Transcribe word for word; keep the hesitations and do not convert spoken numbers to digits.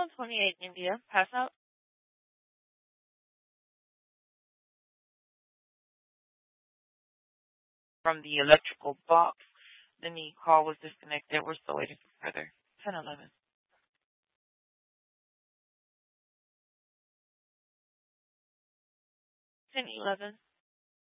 one twenty-eight India. Pass out. From the electrical box. Then the call was disconnected. We're still waiting for further. ten eleven. ten eleven.